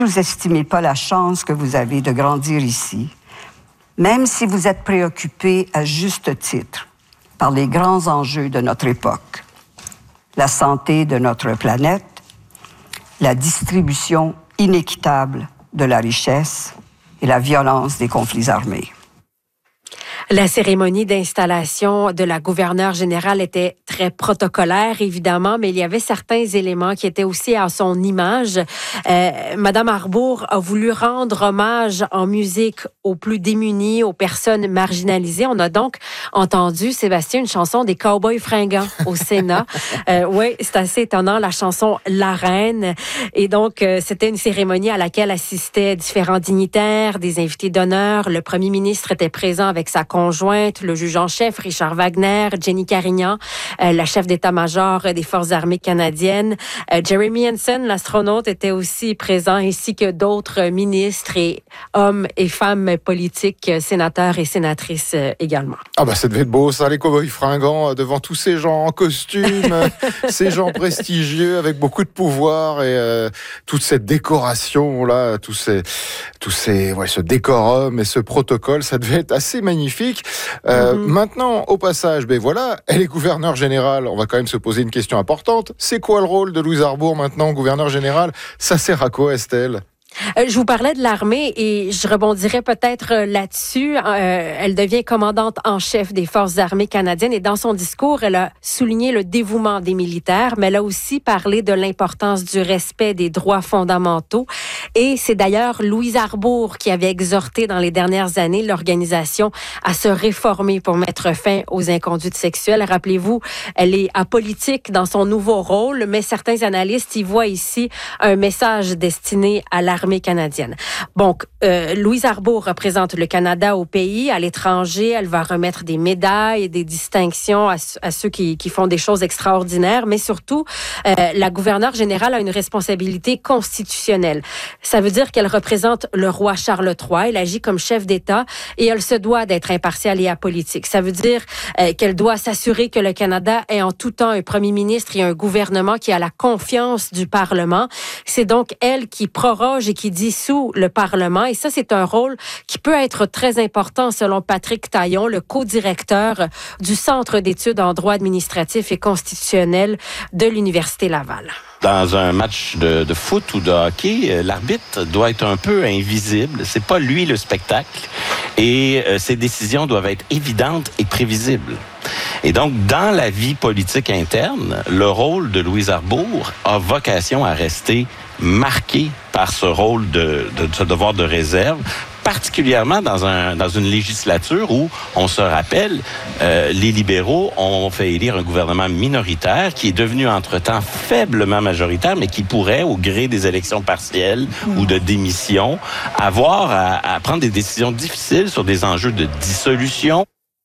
Ne sous-estimez pas la chance que vous avez de grandir ici, même si vous êtes préoccupé à juste titre par les grands enjeux de notre époque. La santé de notre planète, la distribution inéquitable de la richesse et la violence des conflits armés. La cérémonie d'installation de la gouverneure générale était très protocolaire, évidemment, mais il y avait certains éléments qui étaient aussi à son image. Madame Arbour a voulu rendre hommage en musique aux plus démunis, aux personnes marginalisées. On a donc entendu, Sébastien, une chanson des Cowboys fringants au Sénat. Oui, c'est assez étonnant, la chanson « La Reine ». Et donc, c'était une cérémonie à laquelle assistaient différents dignitaires, des invités d'honneur. Le premier ministre était présent avec sa conjointe, le juge en chef Richard Wagner, Jenny Carignan, la chef d'état-major des Forces armées canadiennes. Jeremy Hansen, l'astronaute, était aussi présent, ainsi que d'autres ministres et hommes et femmes politiques, sénateurs et sénatrices également. Ah bah ça devait être beau ça, les cow-boys fringants devant tous ces gens en costume, ces gens prestigieux avec beaucoup de pouvoir et toute cette décoration là, ce décorum et ce protocole, ça devait être assez magnifique. Maintenant, au passage, voilà, elle est gouverneure générale. On va quand même se poser une question importante. C'est quoi le rôle de Louise Arbour maintenant, gouverneure générale? Ça sert à quoi, Estelle? Je vous parlais de l'armée et je rebondirais peut-être là-dessus. Elle devient commandante en chef des Forces armées canadiennes et dans son discours, elle a souligné le dévouement des militaires, mais elle a aussi parlé de l'importance du respect des droits fondamentaux. Et c'est d'ailleurs Louise Arbour qui avait exhorté dans les dernières années l'organisation à se réformer pour mettre fin aux inconduites sexuelles. Rappelez-vous, elle est apolitique dans son nouveau rôle, mais certains analystes y voient ici un message destiné à l'armée canadienne. Donc, Louise Arbour représente le Canada au pays, à l'étranger. Elle va remettre des médailles et des distinctions à ceux qui font des choses extraordinaires, mais surtout, la gouverneure générale a une responsabilité constitutionnelle. Ça veut dire qu'elle représente le roi Charles III. Elle agit comme chef d'État et elle se doit d'être impartiale et apolitique. Ça veut dire qu'elle doit s'assurer que le Canada ait en tout temps un premier ministre et un gouvernement qui a la confiance du Parlement. C'est donc elle qui proroge et qui dissout le Parlement. Et ça, c'est un rôle qui peut être très important selon Patrick Taillon, le co-directeur du Centre d'études en droit administratif et constitutionnel de l'Université Laval. Dans un match de foot ou de hockey, l'arbitre doit être un peu invisible. C'est pas lui le spectacle. Et ses décisions doivent être évidentes et prévisibles. Et donc, dans la vie politique interne, le rôle de Louise Arbour a vocation à rester marqué par ce rôle de ce devoir de réserve, particulièrement dans une législature où, on se rappelle, les libéraux ont fait élire un gouvernement minoritaire qui est devenu entre-temps faiblement majoritaire, mais qui pourrait, au gré des élections partielles ou de démission, avoir à prendre des décisions difficiles sur des enjeux de dissolution.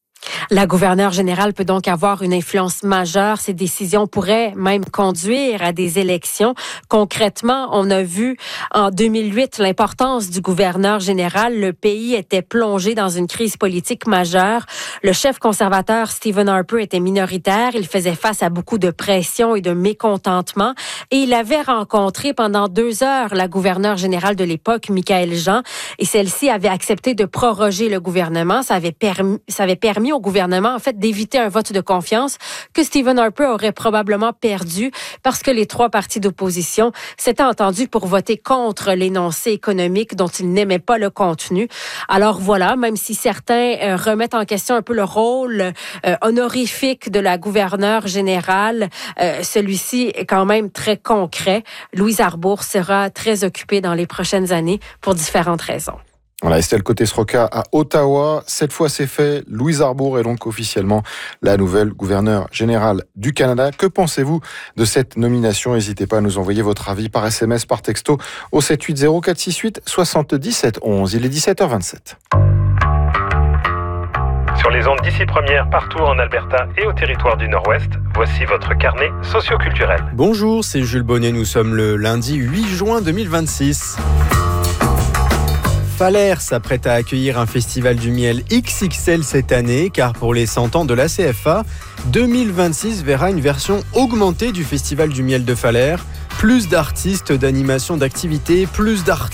La gouverneure générale peut donc avoir une influence majeure. Ces décisions pourraient même conduire à des élections. Concrètement, on a vu en 2008 l'importance du gouverneur général. Le pays était plongé dans une crise politique majeure. Le chef conservateur Stephen Harper était minoritaire. Il faisait face à beaucoup de pression et de mécontentement. Et il avait rencontré pendant 2 heures la gouverneure générale de l'époque, Michaëlle Jean. Et celle-ci avait accepté de proroger le gouvernement. Ça avait permis au gouvernement, en fait, d'éviter un vote de confiance que Stephen Harper aurait probablement perdu parce que les 3 partis d'opposition s'étaient entendus pour voter contre l'énoncé économique dont ils n'aimaient pas le contenu. Alors voilà, même si certains remettent en question un peu le rôle honorifique de la gouverneure générale, celui-ci est quand même très concret. Louise Arbour sera très occupée dans les prochaines années pour différentes raisons. Voilà, Estelle Côté-Sroka à Ottawa. Cette fois, c'est fait. Louise Arbour est donc officiellement la nouvelle gouverneure générale du Canada. Que pensez-vous de cette nomination? N'hésitez pas à nous envoyer votre avis par SMS, par texto au 780 468 77 11. Il est 17h27. Sur les ondes d'ici première, partout en Alberta et au territoire du Nord-Ouest, voici votre carnet socio-culturel. Bonjour, c'est Jules Bonnet. Nous sommes le lundi 8 juin 2026. Falaire s'apprête à accueillir un festival du miel XXL cette année, car pour les 100 ans de la CFA, 2026 verra une version augmentée du festival du miel de Falaire. Plus d'artistes, d'animations, d'activités, plus d'artistes.